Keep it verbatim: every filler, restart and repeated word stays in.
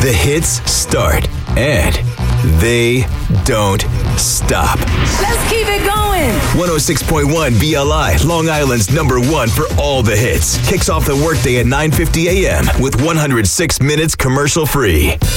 The hits start, and they don't stop. Let's keep it going. one oh six point one B L I, Long Island's number one for all the hits. Kicks off the workday at nine fifty a.m. with one hundred six minutes commercial free.